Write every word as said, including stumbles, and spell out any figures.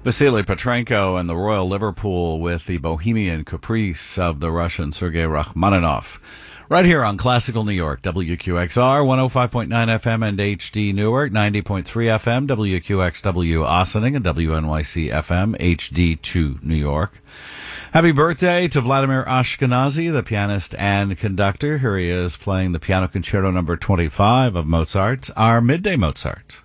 Vasily Petrenko and the Royal Liverpool with the Bohemian Caprice of the Russian Sergei Rachmaninoff. Right here on Classical New York, W Q X R, one oh five point nine F M and H D Newark, ninety point three F M, W Q X W Ossining, and W N Y C F M, H D two New York. Happy birthday to Vladimir Ashkenazy, the pianist and conductor. Here he is playing the Piano Concerto number twenty-five of Mozart, our Midday Mozart.